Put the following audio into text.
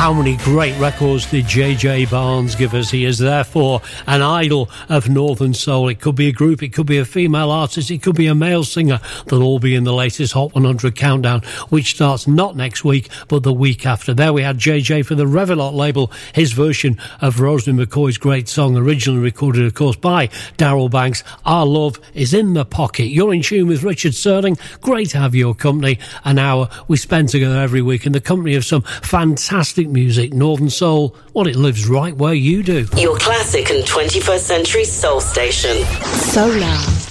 How many great records did J.J. Barnes give us? He is therefore an idol of Northern Soul. It could be a group, it could be a female artist, it could be a male singer. They'll all be in the latest Hot 100 countdown, which starts not next week, but the week after. There we had J.J. for the Revelot label, his version of Rosemary McCoy's great song, originally recorded, of course, by Darryl Banks. Our Love is in the Pocket. You're in tune with Richard Sterling. Great to have your company. An hour we spend together every week in the company of some fantastic music. Northern Soul, well, it lives right where you do. Your classic and 21st century soul station. Solar.